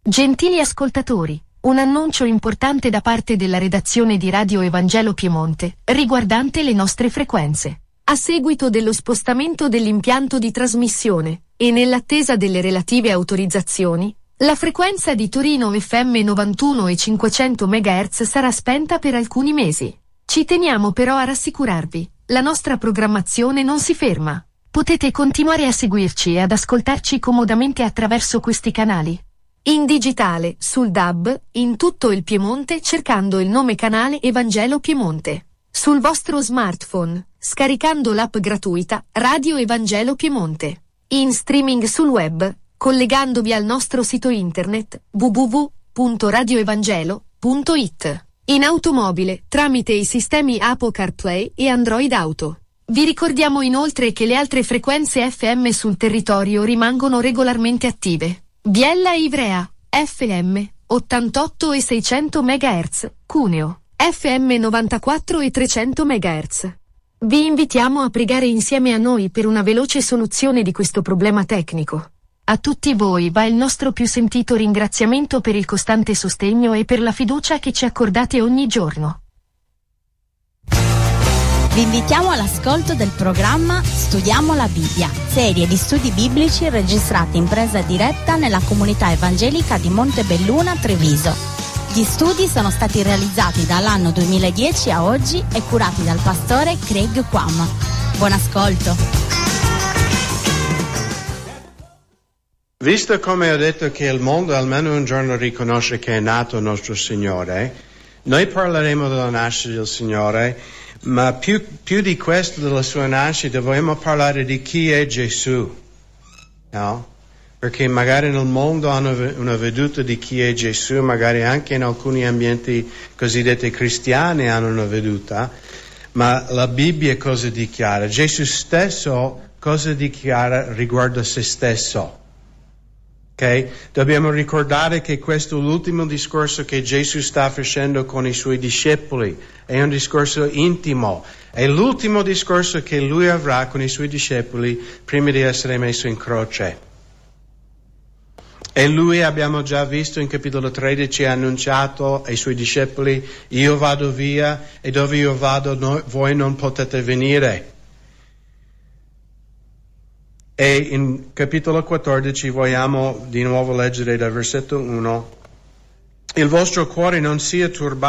Gentili ascoltatori, un annuncio importante da parte della redazione di Radio Evangelo Piemonte, riguardante le nostre frequenze. A seguito dello spostamento dell'impianto di trasmissione, e nell'attesa delle relative autorizzazioni, la frequenza di Torino FM 91 e 500 MHz sarà spenta per alcuni mesi. Ci teniamo però a rassicurarvi, la nostra programmazione non si ferma. Potete continuare a seguirci e ad ascoltarci comodamente attraverso questi canali. In digitale, sul DAB, in tutto il Piemonte cercando il nome canale Evangelo Piemonte. Sul vostro smartphone, scaricando l'app gratuita Radio Evangelo Piemonte. In streaming sul web, collegandovi al nostro sito internet www.radioevangelo.it. In automobile, tramite i sistemi Apple CarPlay e Android Auto. Vi ricordiamo inoltre che le altre frequenze FM sul territorio rimangono regolarmente attive. Biella e Ivrea, FM, 88 e 600 MHz, Cuneo, FM 94 e 300 MHz. Vi invitiamo a pregare insieme a noi per una veloce soluzione di questo problema tecnico. A tutti voi va il nostro più sentito ringraziamento per il costante sostegno e per la fiducia che ci accordate ogni giorno. Vi invitiamo all'ascolto del programma Studiamo la Bibbia, serie di studi biblici registrati in presa diretta nella comunità evangelica di Montebelluna, Treviso. Gli studi sono stati realizzati dall'anno 2010 a oggi e curati dal pastore Craig Quam. Buon ascolto. Visto come ho detto che il mondo almeno un giorno riconosce che è nato il nostro Signore, noi parleremo della nascita del Signore. Ma più di questo, della sua nascita, vogliamo parlare di chi è Gesù, no? Perché magari nel mondo hanno una veduta di chi è Gesù, magari anche in alcuni ambienti cosiddetti cristiani hanno una veduta, ma la Bibbia cosa dichiara? Gesù stesso cosa dichiara riguardo a se stesso? Okay? Dobbiamo ricordare che questo è l'ultimo discorso che Gesù sta facendo con i suoi discepoli, è un discorso intimo, è l'ultimo discorso che lui avrà con i suoi discepoli prima di essere messo in croce. E lui, abbiamo già visto in capitolo 13, ha annunciato ai suoi discepoli: io vado via e dove io vado voi non potete venire. E in capitolo 14 vogliamo di nuovo leggere dal versetto 1: il vostro cuore non sia turbato.